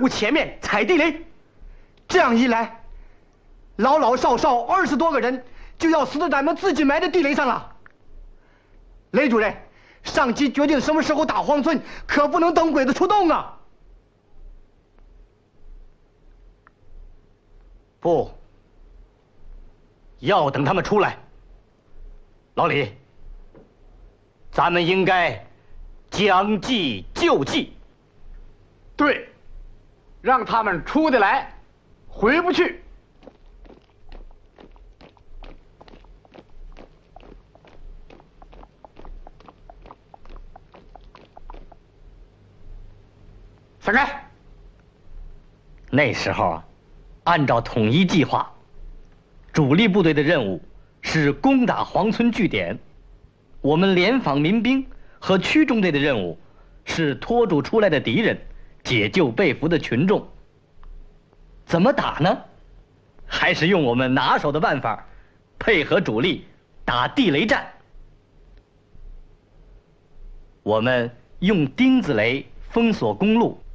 伍前面踩地雷。这样一来，老老少少20多个人就要死在咱们自己埋的地雷上了。雷主任，上级决定什么时候打黄村，可不能等鬼子出动啊！不，要等他们出来。老李，咱们应该将计就计。 对，让他们出得来，回不去。散开。 那时候啊，按照统一计划，主力部队的任务是攻打黄村据点，我们联防民兵和区中队的任务是拖住出来的敌人，解救被俘的群众。怎么打呢？还是用我们拿手的办法，配合主力打地雷战。我们用钉子雷封锁公路，